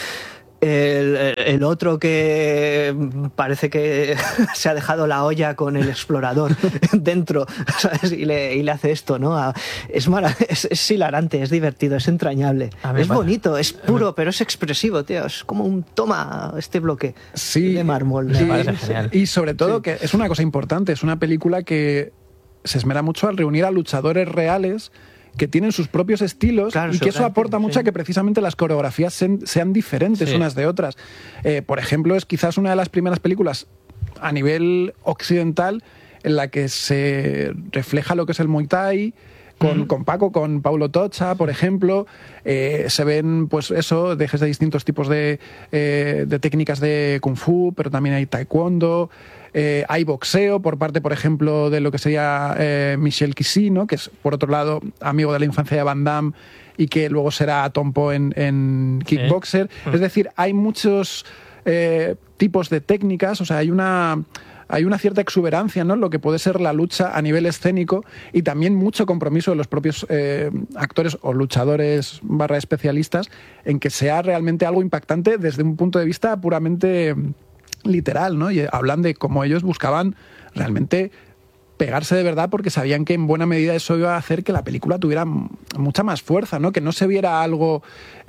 El otro que parece que se ha dejado la olla con el explorador dentro, ¿sabes? Y le hace esto, ¿no? Es hilarante, es divertido, es entrañable, es bonito, es puro, pero es expresivo, tío. Es como un toma este bloque de mármol. Me parece genial. Y sobre todo que es una cosa importante, es una película que se esmera mucho al reunir a luchadores reales que tienen sus propios estilos, claro, y que eso aporta mucho a que precisamente las coreografías sean diferentes unas de otras. Por ejemplo, es quizás una de las primeras películas a nivel occidental en la que se refleja lo que es el Muay Thai, con Paco, con Paulo Tocha, por ejemplo. Se ven, pues eso, dejes de distintos tipos de técnicas de Kung Fu, pero también hay Taekwondo. Hay boxeo por parte, por ejemplo, de lo que sería Michel Kissy, ¿no? Que es, por otro lado, amigo de la infancia de Van Damme y que luego será Tompo en Kickboxer. Es decir, hay muchos tipos de técnicas, o sea, hay una cierta exuberancia, ¿no? Lo que puede ser la lucha a nivel escénico, y también mucho compromiso de los propios actores o luchadores / especialistas en que sea realmente algo impactante desde un punto de vista puramente literal, ¿no? Y hablan de cómo ellos buscaban realmente pegarse de verdad, porque sabían que en buena medida eso iba a hacer que la película tuviera mucha más fuerza, ¿no? Que no se viera algo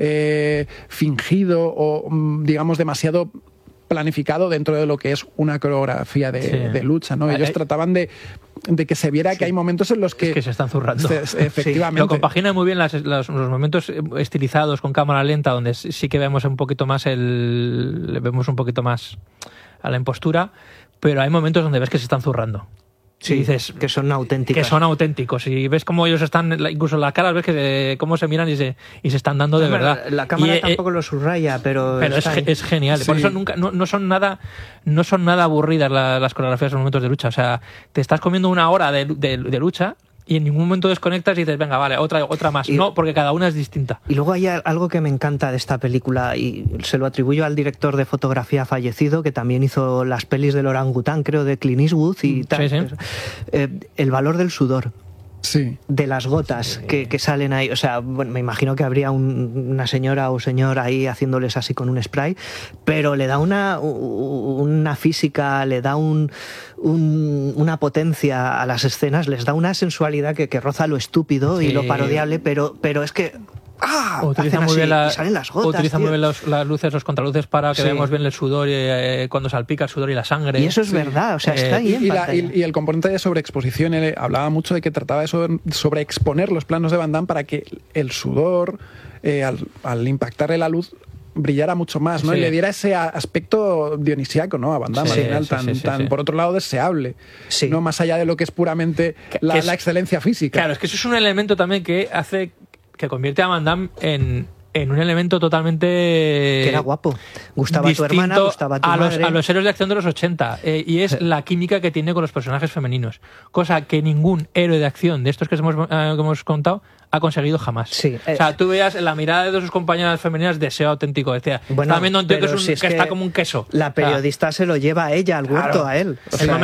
fingido o, digamos, demasiado planificado dentro de lo que es una coreografía de lucha, ¿no? Ellos trataban de que se viera que hay momentos en los que... Es que se están zurrando. Efectivamente. Lo compagina muy bien los momentos estilizados con cámara lenta, donde sí que vemos un poquito más a la impostura, pero hay momentos donde ves que se están zurrando. Sí, y dices que son auténticos. Que son auténticos. Y ves cómo ellos están, incluso las caras, ves que cómo se miran y se están dando de verdad. La cámara tampoco lo subraya, pero es genial. Sí. Por eso nunca no son nada aburridas las coreografías en los momentos de lucha. O sea, te estás comiendo una hora de lucha y en ningún momento desconectas y dices, venga, vale, otra más. No, porque cada una es distinta. Y luego hay algo que me encanta de esta película y se lo atribuyo al director de fotografía fallecido, que también hizo las pelis del orangután, creo, de Clint Eastwood y tal. Sí. El valor del sudor. Sí. De las gotas que salen ahí. O sea, bueno, me imagino que habría una señora o señor ahí haciéndoles así con un spray, pero le da una física, le da una potencia a las escenas, les da una sensualidad que roza lo estúpido y lo parodiable, pero es que utiliza muy bien y salen las gotas. Utiliza muy bien las luces, los contraluces para que veamos bien el sudor cuando salpica el sudor y la sangre. Y eso es verdad, o sea, está ahí en pantalla. Y el componente de sobreexposición, él hablaba mucho de que trataba de sobreexponer los planos de Van Damme para que el sudor, al impactarle la luz, brillara mucho más, ¿no? Sí. Y le diera ese aspecto dionisíaco, ¿no? A Van Damme, al final, tan por otro lado, deseable. Sí. No más allá de lo que es puramente la excelencia física. Claro, es que eso es un elemento también que hace que convierte a Van Damme en un elemento totalmente... Que era guapo. Gustaba a tu hermana, gustaba a tu madre. A los héroes de acción de los 80. Y es la química que tiene con los personajes femeninos. Cosa que ningún héroe de acción de estos que hemos contado ha conseguido jamás. Sí, o sea, tú veías en la mirada de sus compañeras femeninas deseo auténtico. Decía, está viendo un tío que está como un queso. La periodista se lo lleva a ella, al huerto, a él.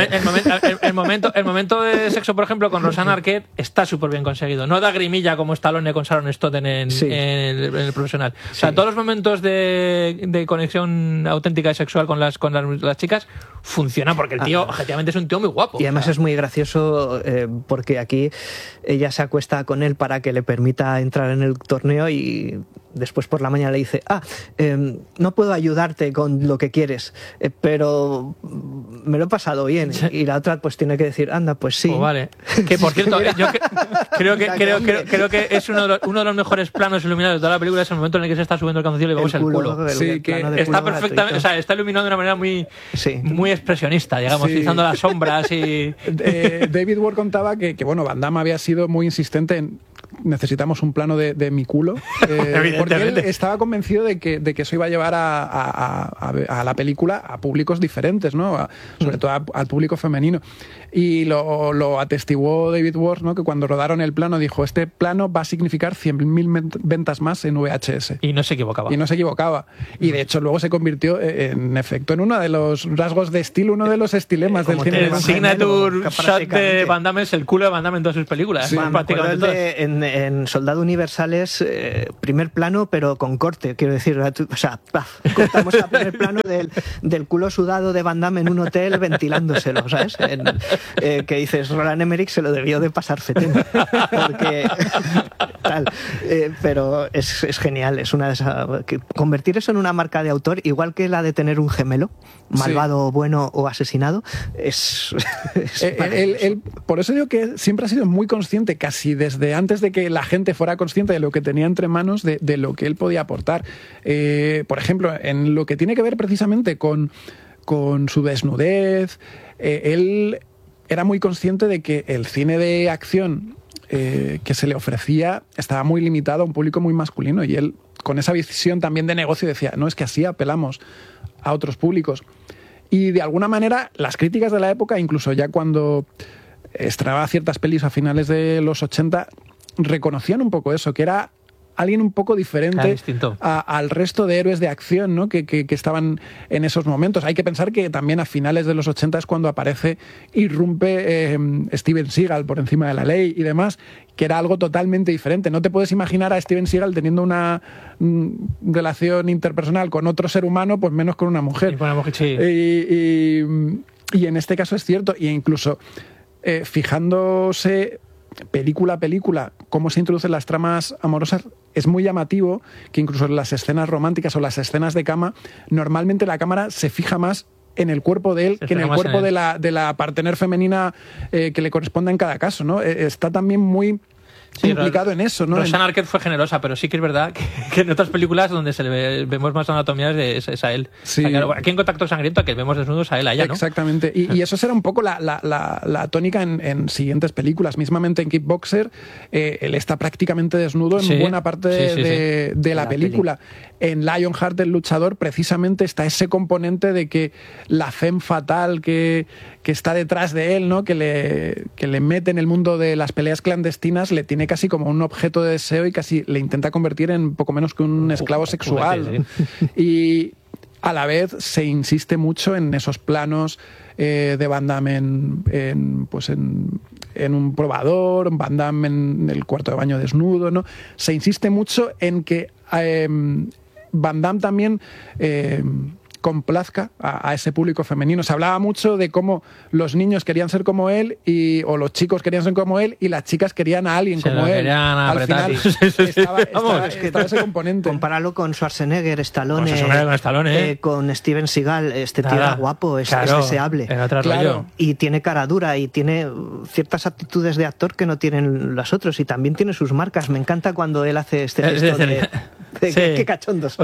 El momento de sexo, por ejemplo, con Rosanna Arquette está súper bien conseguido. No da grimilla como Stallone con Sharon Stone en el profesional. O sea, todos los momentos de conexión auténtica y sexual con las chicas funcionan porque el tío objetivamente es un tío muy guapo. Y además es muy gracioso porque aquí ella se acuesta con él para que le permita entrar en el torneo y después por la mañana le dice, no puedo ayudarte con lo que quieres, pero me lo he pasado bien. Y la otra pues tiene que decir, anda, pues sí. Oh, vale. Que por cierto, yo creo que es uno de los mejores planos iluminados de toda la película, es el momento en el que se está subiendo el calzoncillo y vemos el culo. Sí, que está perfectamente, o sea, está iluminado de una manera muy expresionista, digamos, utilizando las sombras y... David Ward contaba que bueno, Van Damme había sido muy insistente en necesitamos un plano de mi culo, porque él estaba convencido de que eso iba a llevar a la película a públicos diferentes, ¿no? Sobre todo al público femenino. Y lo atestiguó David Ward, ¿no? Que cuando rodaron el plano dijo, este plano va a significar 100.000 ventas más en VHS. Y no se equivocaba. Y de hecho luego se convirtió en efecto en uno de los rasgos de estilo, uno de los estilemas del cine. El signature shot de Van Damme es el culo de Van Damme en todas sus películas. Sí, prácticamente en Soldado Universal es primer plano pero con corte, quiero decir, o sea, cortamos a primer plano del culo sudado de Van Damme en un hotel ventilándoselo, ¿sabes? Que dices, Roland Emmerich se lo debió de pasar fetén, porque tal, pero es genial, es una de esas, convertir eso en una marca de autor, igual que la de tener un gemelo malvado, bueno o asesinado, él, por eso digo que siempre ha sido muy consciente, casi desde antes de que la gente fuera consciente de lo que tenía entre manos, de lo que él podía aportar. Por ejemplo, en lo que tiene que ver precisamente con su desnudez, él era muy consciente de que el cine de acción que se le ofrecía estaba muy limitado a un público muy masculino, y él, con esa visión también de negocio, decía, no, es que así apelamos a otros públicos. Y de alguna manera las críticas de la época, incluso ya cuando estrenaba ciertas pelis a finales de los 80, reconocían un poco eso, que era alguien un poco diferente al resto de héroes de acción, ¿no? que estaban en esos momentos. Hay que pensar que también a finales de los 80 es cuando irrumpe Steven Seagal por encima de la ley y demás, que era algo totalmente diferente. No te puedes imaginar a Steven Seagal teniendo una relación interpersonal con otro ser humano, pues menos con una mujer. Y con una mujer, sí. Y en este caso es cierto, y incluso fijándose película a película cómo se introducen las tramas amorosas, es muy llamativo que incluso en las escenas románticas o las escenas de cama, normalmente la cámara se fija más en el cuerpo de él que en el cuerpo de la partener femenina que le corresponda en cada caso, ¿no? Está también muy implicado en eso, ¿no? Rosanna Arquette fue generosa, pero sí que es verdad que en otras películas donde vemos más anatomías es a él. Sí. O sea, claro, aquí en Contacto Sangriento, que vemos desnudos a él, a ella, ¿no? Exactamente. Y eso será un poco la tónica en siguientes películas. Mismamente en Kickboxer, él está prácticamente desnudo en buena parte de la película. En Lionheart, el luchador, precisamente está ese componente de que la femme fatal que está detrás de él, ¿no? Que le mete en el mundo de las peleas clandestinas, le tiene casi como un objeto de deseo y casi le intenta convertir en poco menos que un esclavo sexual. Y a la vez se insiste mucho en esos planos de Van Damme en un probador, Van Damme en el cuarto de baño desnudo, ¿no? Se insiste mucho en que Van Damme también complazca a ese público femenino. Se hablaba mucho de cómo los niños querían ser como él o los chicos querían ser como él y las chicas querían a alguien como él. Al final estaba ese componente. Compáralo con Schwarzenegger, Stallone, con Steven Seagal. Este tío era guapo, es deseable. Claro. Y tiene cara dura y tiene ciertas actitudes de actor que no tienen los otros y también tiene sus marcas. Me encanta cuando él hace este gesto de qué cachondos.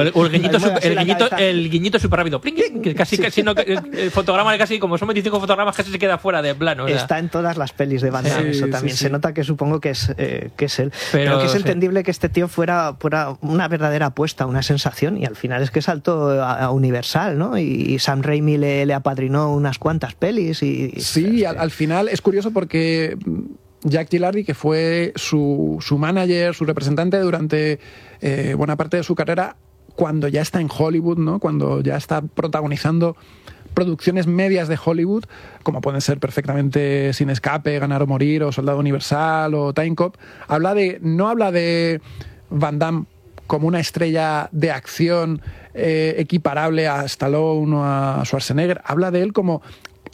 El guiñito súper rápido. Que casi no, el fotograma casi, como son 25 fotogramas, casi se queda fuera de plano. Está en todas las pelis de Van Damme, eso también. Se nota que supongo que es él. Pero que es entendible que este tío fuera una verdadera apuesta, una sensación, y al final es que saltó a Universal, ¿no? Y Sam Raimi le apadrinó unas cuantas pelis. Al final es curioso porque Jack Gilardi, que fue su manager, su representante durante buena parte de su carrera, cuando ya está en Hollywood, ¿no? Cuando ya está protagonizando producciones medias de Hollywood, como pueden ser perfectamente Sin Escape, Ganar o Morir, o Soldado Universal, o Time Cop, no habla de Van Damme como una estrella de acción equiparable a Stallone o a Schwarzenegger, habla de él como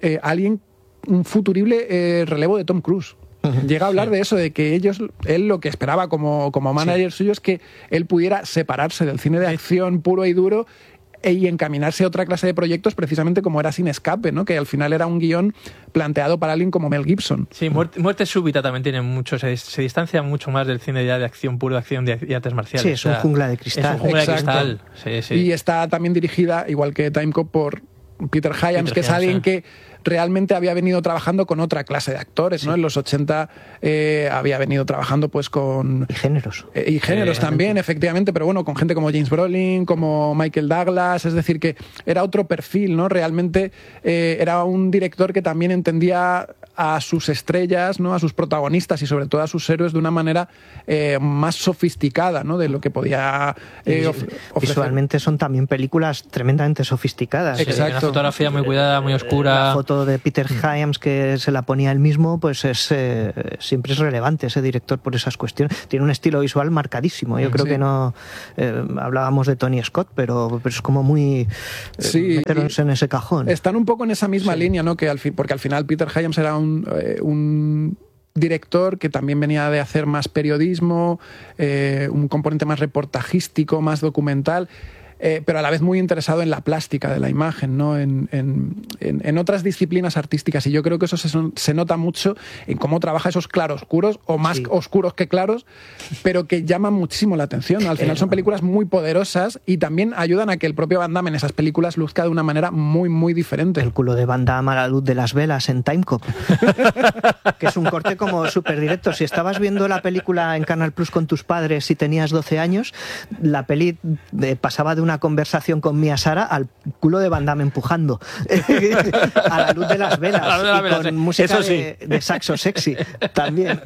un futurible relevo de Tom Cruise. Llega a hablar de eso, de que él lo que esperaba como manager suyo es que él pudiera separarse del cine de acción puro y duro y encaminarse a otra clase de proyectos, precisamente como era Sin Escape, ¿no? Que al final era un guión planteado para alguien como Mel Gibson. Sí, Muerte Súbita también tiene mucho, se distancia mucho más del cine ya de acción, puro de acción y artes marciales. Sí, es un jungla de cristal. Es un jungla de cristal. Sí. Y está también dirigida, igual que Time Cop, por Peter Hyams, que es alguien que realmente había venido trabajando con otra clase de actores, ¿no? En los 80 había venido trabajando pues con... Y géneros. También, efectivamente, pero bueno, con gente como James Brolin, como Michael Douglas, es decir, que era otro perfil, ¿no? Realmente era un director que también entendía a sus estrellas, ¿no? A sus protagonistas y sobre todo a sus héroes de una manera más sofisticada, ¿no? De lo que podía ofrecer. Visualmente son también películas tremendamente sofisticadas. Exacto. Una fotografía muy cuidada, muy oscura. La foto de Peter Hyams, que se la ponía él mismo, pues siempre es relevante ese director por esas cuestiones. Tiene un estilo visual marcadísimo. Yo creo que no... hablábamos de Tony Scott, pero es como muy... meternos en ese cajón. Están un poco en esa misma línea, ¿no? Porque al final Peter Hyams era un director que también venía de hacer más periodismo, un componente más reportajístico, más documental, pero a la vez muy interesado en la plástica de la imagen, ¿no? En otras disciplinas artísticas, y yo creo que eso se nota mucho en cómo trabaja esos claroscuros, o más oscuros que claros, pero que llaman muchísimo la atención. Al final son películas muy poderosas y también ayudan a que el propio Van Damme en esas películas luzca de una manera muy, muy diferente. El culo de Van Damme a la luz de las velas en Time Cop, que es un corte como súper directo. Si estabas viendo la película en Canal Plus con tus padres y tenías 12 años, la peli pasaba de una conversación con Mia Sara al culo de Van Damme empujando a la luz de las velas, y con música de saxo sexy también.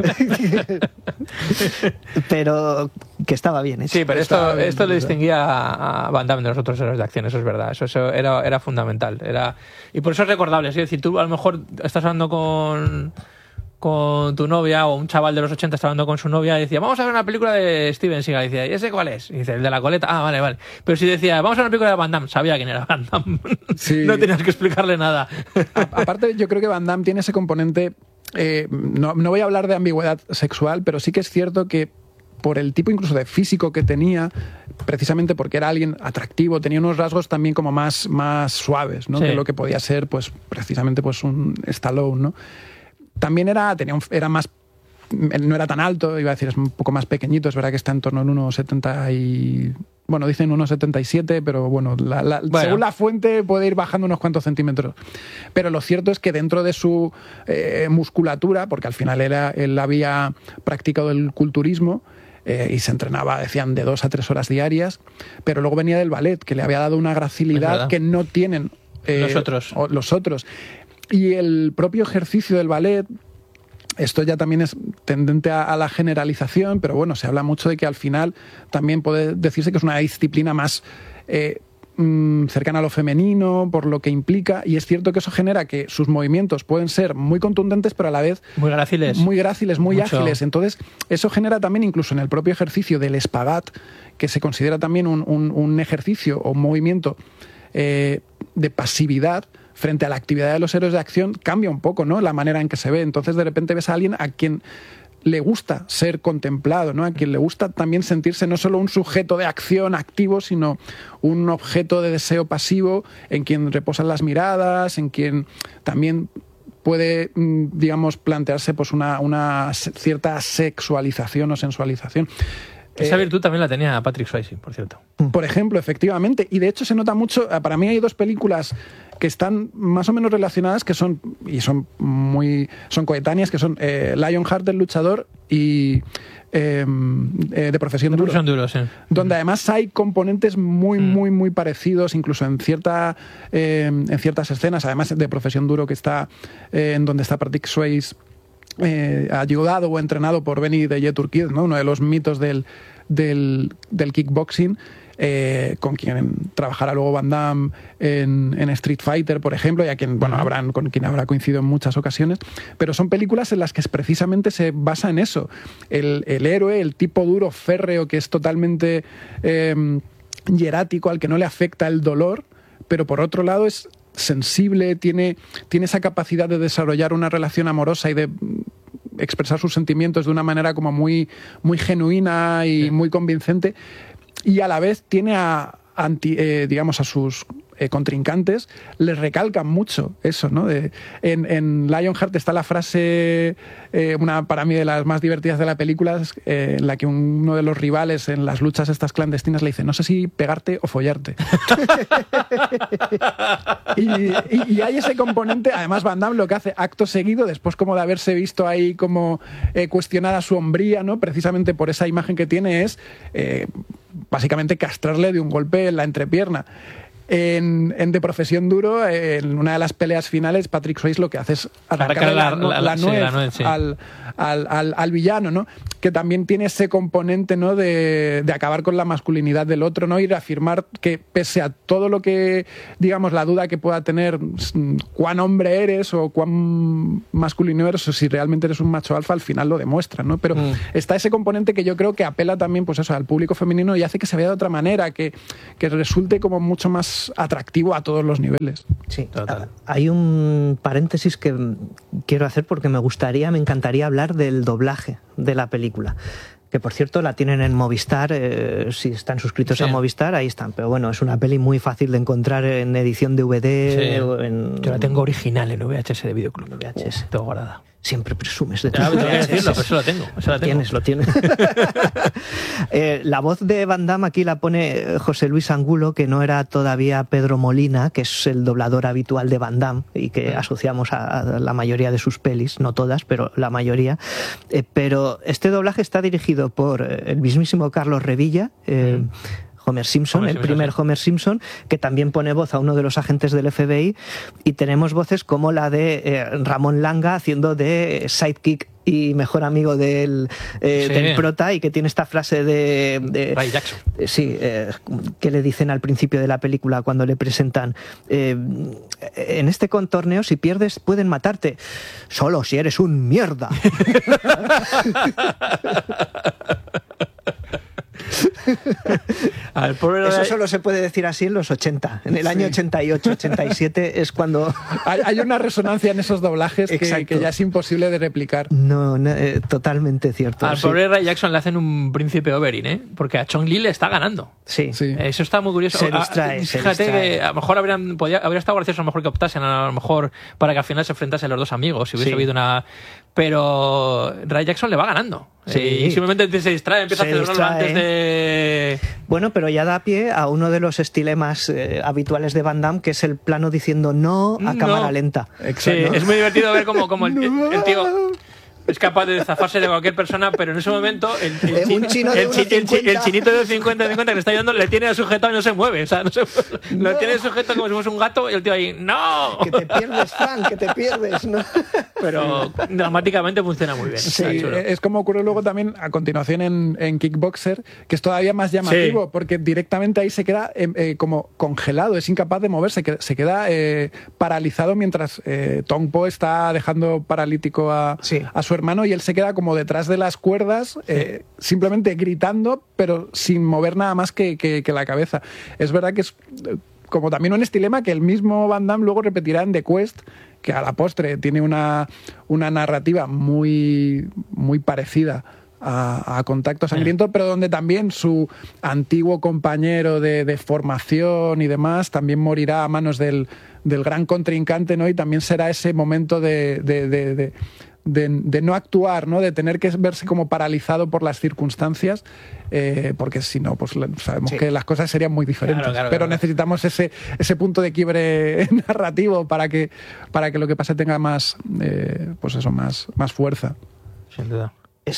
Pero que estaba bien hecho. Sí, pero esto le distinguía a Van Damme de los otros héroes de acción, eso es verdad. Eso era fundamental. Y por eso es recordable. Es decir, tú a lo mejor estás hablando con tu novia, o un chaval de los 80 está hablando con su novia y decía, vamos a ver una película de Steven Seagal. Y decía, ¿y ese cuál es? Y dice, el de la coleta. Ah, vale. Pero si decía, vamos a ver una película de Van Damme, sabía quién era Van Damme. Sí. No tenías que explicarle nada. Aparte, yo creo que Van Damme tiene ese componente, no voy a hablar de ambigüedad sexual, pero sí que es cierto que por el tipo incluso de físico que tenía, precisamente porque era alguien atractivo, tenía unos rasgos también como más suaves, ¿no? Sí. Que lo que podía ser, pues, precisamente, pues, un Stallone, ¿no? También era más no era tan alto, iba a decir, es un poco más pequeñito, es verdad que está en torno a 1,70 y... Bueno, dicen 1,77, pero bueno, según la fuente puede ir bajando unos cuantos centímetros. Pero lo cierto es que dentro de su musculatura, porque al final él había practicado el culturismo, y se entrenaba, decían, de 2 a 3 horas diarias, pero luego venía del ballet, que le había dado una gracilidad que no tienen los otros. Y el propio ejercicio del ballet, esto ya también es tendente a la generalización, pero bueno, se habla mucho de que al final también puede decirse que es una disciplina más cercana a lo femenino, por lo que implica, y es cierto que eso genera que sus movimientos pueden ser muy contundentes, pero a la vez muy gráciles, muy ágiles. Entonces, eso genera también, incluso en el propio ejercicio del espagat, que se considera también un ejercicio o un movimiento de pasividad, frente a la actividad de los héroes de acción, cambia un poco, ¿no?, la manera en que se ve. Entonces, de repente ves a alguien a quien le gusta ser contemplado, ¿no?, a quien le gusta también sentirse no solo un sujeto de acción activo, sino un objeto de deseo pasivo, en quien reposan las miradas, en quien también puede, digamos, plantearse pues una cierta sexualización o sensualización. Esa virtud también la tenía Patrick Swayze, por cierto. Por ejemplo, efectivamente. Y de hecho se nota mucho. Para mí hay 2 películas que están más o menos relacionadas, que son coetáneas, que son Lionheart, el luchador, y de Profesión Duro. Sí. Donde además hay componentes muy parecidos, incluso en ciertas escenas, además de Profesión Duro, que está en donde está Patrick Swayze, ayudado o entrenado por Benny the Jet Urquid, ¿no?, uno de los mitos del kickboxing, con quien trabajará luego Van Damme en Street Fighter, por ejemplo, y a quien, con quien habrá coincidido en muchas ocasiones. Pero son películas en las que precisamente se basa en eso. El héroe, el tipo duro, férreo, que es totalmente hierático, al que no le afecta el dolor, pero por otro lado es sensible, tiene esa capacidad de desarrollar una relación amorosa y de expresar sus sentimientos de una manera como muy genuina y muy convincente, y a la vez tiene a sus contrincantes, les recalcan mucho eso, ¿no? En Lionheart está la frase, una para mí de las más divertidas de la película, en la que uno de los rivales en las luchas estas clandestinas le dice: no sé si pegarte o follarte. y hay ese componente. Además, Van Damme lo que hace acto seguido, después como de haberse visto ahí como cuestionada su hombría, ¿no?, precisamente por esa imagen que tiene, es básicamente castrarle de un golpe en la entrepierna. En De Profesión Duro, en una de las peleas finales, Patrick Swayze lo que hace es arrancar la nuez al villano, ¿no?, que también tiene ese componente, ¿no?, de acabar con la masculinidad del otro, ¿no?, y reafirmar que pese a todo lo que, digamos, la duda que pueda tener cuán hombre eres o cuán masculino eres, o si realmente eres un macho alfa, al final lo demuestra, ¿no? Pero está ese componente que yo creo que apela también, pues eso, al público femenino, y hace que se vea de otra manera, que resulte como mucho más atractivo a todos los niveles. Sí, total. Hay un paréntesis que quiero hacer porque me encantaría hablar del doblaje de la película, que por cierto la tienen en Movistar, si están suscritos a Movistar, ahí están, pero bueno, es una peli muy fácil de encontrar en edición DVD. Yo la tengo original en VHS de Videoclub. VHS, tengo guardada. Siempre presumes de tu decirlo, pero eso la tengo. Lo tienes. La voz de Van Damme aquí la pone José Luis Angulo, que no era todavía Pedro Molina, que es el doblador habitual de Van Damme y que asociamos a la mayoría de sus pelis, no todas, pero la mayoría. Pero este doblaje está dirigido por el mismísimo Carlos Revilla, Homer Simpson, el primer Homer Simpson, que también pone voz a uno de los agentes del FBI, y tenemos voces como la de Ramón Langa haciendo de sidekick y mejor amigo del prota, y que tiene esta frase de Ray Jackson. Que le dicen al principio de la película cuando le presentan: en este torneo, si pierdes pueden matarte, solo si eres un mierda. Eso solo se puede decir así en los 80. En el año 88, 87 es cuando... Hay una resonancia en esos doblajes que ya es imposible de replicar. No, totalmente cierto. Al pobre Ray Jackson le hacen un príncipe Oberyn, porque a Chong Li le está ganando. Sí. Eso está muy curioso. Se distrae. Fíjate que a lo mejor habría estado gracioso a lo mejor que optasen a lo mejor para que al final se enfrentasen los dos amigos, si hubiese habido una... pero Ray Jackson le va ganando. Sí. Y simplemente se distrae, empieza a celebrarlo antes de... Bueno, pero ya da pie a uno de los estilemas habituales de Van Damme, que es el plano diciendo no a cámara lenta. Sí, es muy divertido ver cómo el tío es capaz de zafarse de cualquier persona, pero en ese momento el chinito de 50-50 que le está ayudando le tiene sujetado y no se mueve. O sea, lo tiene sujeto como si fuese un gato y el tío ahí, ¡no! Que te pierdes, Frank, que te pierdes, ¿no? Pero dramáticamente funciona muy bien. Sí, es como ocurre luego también a continuación en Kickboxer, que es todavía más llamativo, porque directamente ahí se queda como congelado, es incapaz de moverse, se queda paralizado mientras Tong Po está dejando paralítico a su hermano y él se queda como detrás de las cuerdas, simplemente gritando, pero sin mover nada más que la cabeza. Es verdad que es como también un estilema que el mismo Van Damme luego repetirá en The Quest, que a la postre tiene una narrativa muy, muy parecida a Contacto Sangriento, pero donde también su antiguo compañero de formación y demás también morirá a manos del gran contrincante, ¿no? Y también será ese momento de no actuar, ¿no? De tener que verse como paralizado por las circunstancias, porque si no, pues sabemos que las cosas serían muy diferentes. Pero necesitamos ese punto de quiebre narrativo para que lo que pase tenga más, pues eso, más fuerza. Sin duda.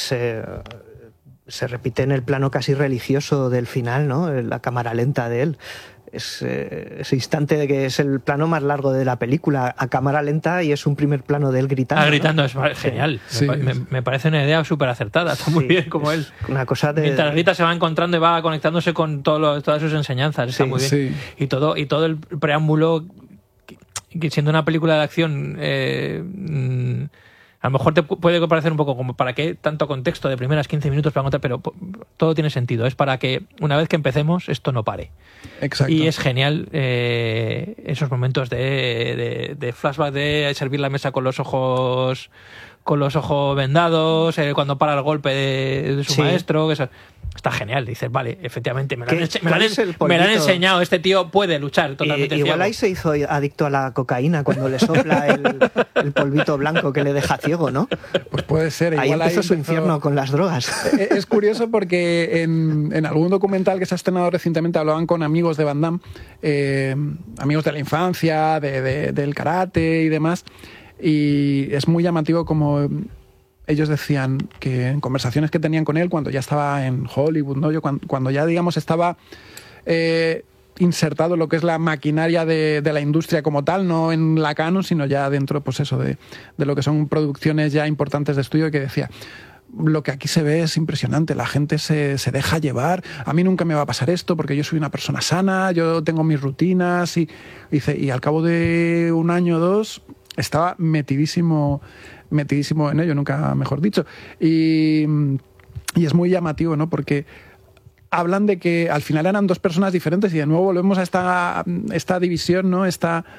Se repite en el plano casi religioso del final, ¿no? La cámara lenta de él. Ese instante de que es el plano más largo de la película a cámara lenta y es un primer plano de él gritando. Gritando, ¿no? Es genial. Sí. Me parece una idea súper acertada. Está muy bien como él. Una cosa de... Mientras grita se va encontrando y va conectándose con todas sus enseñanzas. Está muy bien. Sí. Y todo el preámbulo, que siendo una película de acción... a lo mejor te puede parecer un poco como para qué tanto contexto de primeras 15 minutos para contar, pero todo tiene sentido. Es para que una vez que empecemos esto no pare. Exacto. Y es genial esos momentos de flashback, de servir la mesa con los ojos vendados, cuando para el golpe de su maestro, que eso está genial. Dices, vale, efectivamente, me lo han enseñado, este tío puede luchar totalmente. Igual ahí se hizo adicto a la cocaína cuando le sopla el polvito blanco que le deja ciego, ¿no? Pues puede ser. Ahí empezó su infierno con las drogas. Es curioso porque en algún documental que se ha estrenado recientemente hablaban con amigos de Van Damme, amigos de la infancia, del karate y demás, y es muy llamativo como ellos decían que en conversaciones que tenían con él cuando ya estaba en Hollywood, ¿no? Cuando ya, digamos, estaba insertado en lo que es la maquinaria de la industria como tal, no en la canon, sino ya dentro, pues eso, de lo que son producciones ya importantes de estudio, que decía: lo que aquí se ve es impresionante, la gente se deja llevar, a mí nunca me va a pasar esto porque yo soy una persona sana, yo tengo mis rutinas, y al cabo de un año o dos estaba metidísimo en ello, nunca mejor dicho. Y es muy llamativo, ¿no? Porque hablan de que al final eran dos personas diferentes y de nuevo volvemos a esta división, ¿no? Esta